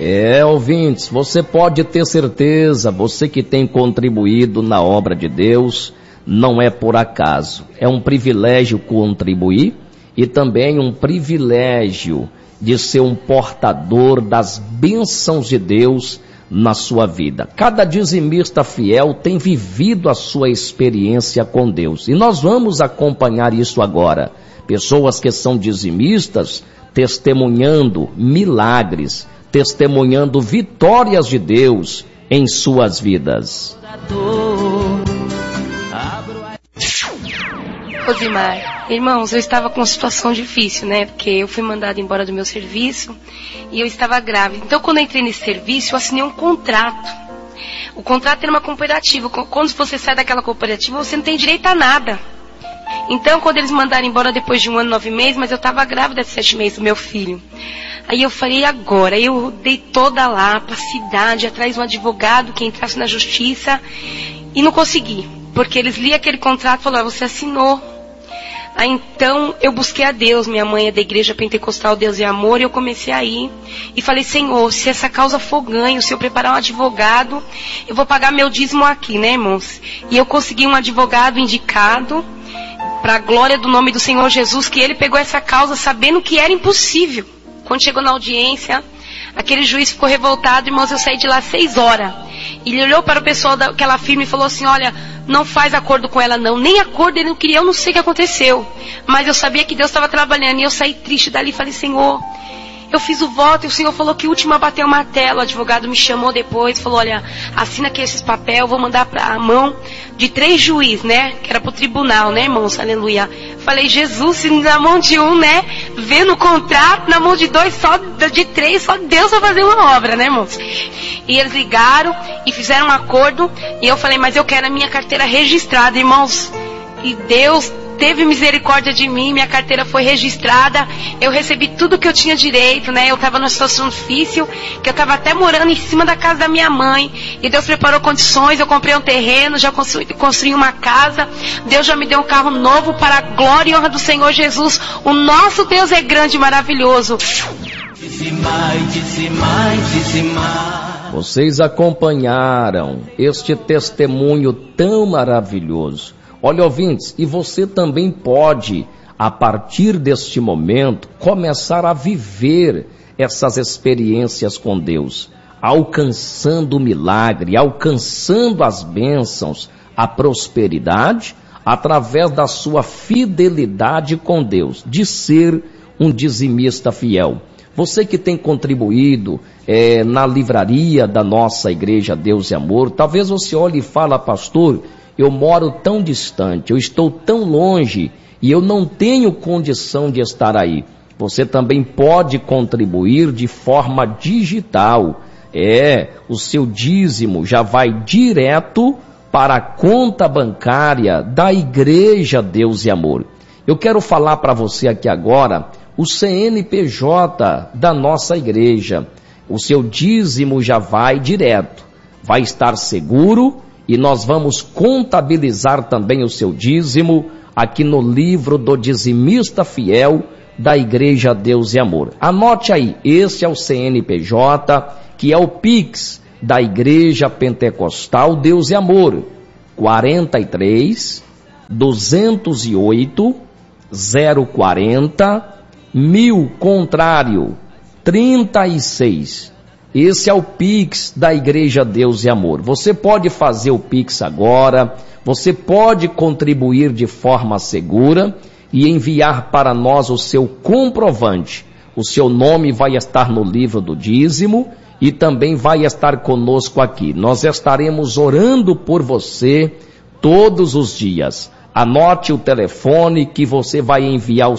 Ouvintes, você pode ter certeza, você que tem contribuído na obra de Deus, não é por acaso. É um privilégio contribuir e também um privilégio de ser um portador das bênçãos de Deus na sua vida. Cada dizimista fiel tem vivido a sua experiência com Deus. E nós vamos acompanhar isso agora. Pessoas que são dizimistas testemunhando milagres, testemunhando vitórias de Deus em suas vidas. Rosimar, irmãos, eu estava com uma situação difícil, né? Porque eu fui mandada embora do meu serviço e eu estava grávida. Então, quando eu entrei nesse serviço, eu assinei um contrato. O contrato era uma cooperativa. Quando você sai daquela cooperativa, você não tem direito a nada. Então, quando eles mandaram embora depois de 1 ano e 9 meses, mas eu estava grávida de 7 meses do meu filho. Aí eu falei, agora? Aí eu dei toda lá para a cidade, atrás de um advogado que entrasse na justiça e não consegui. Porque eles liam aquele contrato e falaram, você assinou. Aí então eu busquei a Deus, minha mãe é da igreja pentecostal Deus e Amor, e eu comecei a ir e falei, Senhor, se essa causa for ganho, se eu preparar um advogado, eu vou pagar meu dízimo aqui, né, irmãos? E eu consegui um advogado indicado, para a glória do nome do Senhor Jesus, que ele pegou essa causa sabendo que era impossível. Quando chegou na audiência, aquele juiz ficou revoltado, irmãos, eu saí de lá 6 horas. Ele olhou para o pessoal daquela firma e falou assim, olha, não faz acordo com ela não, nem acordo ele não queria, eu não sei o que aconteceu. Mas eu sabia que Deus estava trabalhando e eu saí triste dali e falei, Senhor, eu fiz o voto e o Senhor falou que o último a bater o martelo. O advogado me chamou depois, falou, olha, assina aqui esses papéis, eu vou mandar para a mão de 3 juízes, né, que era para o tribunal, né, irmãos, aleluia. Falei, Jesus, se na mão de um, né, vendo o contrato, na mão de 2, só de 3, só Deus vai fazer uma obra, né, irmãos. E eles ligaram e fizeram um acordo, e eu falei, mas eu quero a minha carteira registrada, irmãos. E Deus teve misericórdia de mim, minha carteira foi registrada, eu recebi tudo que eu tinha direito, né? Eu estava numa situação difícil, que eu estava até morando em cima da casa da minha mãe, e Deus preparou condições, eu comprei um terreno, já construí uma casa, Deus já me deu um carro novo para a glória e honra do Senhor Jesus. O nosso Deus é grande e maravilhoso. Vocês acompanharam este testemunho tão maravilhoso. Olha, ouvintes, e você também pode, a partir deste momento, começar a viver essas experiências com Deus, alcançando o milagre, alcançando as bênçãos, a prosperidade, através da sua fidelidade com Deus, de ser um dizimista fiel. Você que tem contribuído na livraria da nossa igreja Deus e Amor, talvez você olhe e fale, pastor, eu moro tão distante, eu estou tão longe e eu não tenho condição de estar aí. Você também pode contribuir de forma digital. O seu dízimo já vai direto para a conta bancária da Igreja Deus e Amor. Eu quero falar para você aqui agora o CNPJ da nossa igreja. O seu dízimo já vai direto, vai estar seguro. E nós vamos contabilizar também o seu dízimo aqui no livro do dizimista fiel da Igreja Deus e Amor. Anote aí, esse é o CNPJ, que é o Pix da Igreja Pentecostal Deus e Amor. 43 208 040 1000 contrário 36. Esse é o Pix da Igreja Deus e Amor. Você pode fazer o Pix agora, você pode contribuir de forma segura e enviar para nós o seu comprovante. O seu nome vai estar no livro do dízimo e também vai estar conosco aqui. Nós estaremos orando por você todos os dias. Anote o telefone que você vai enviar o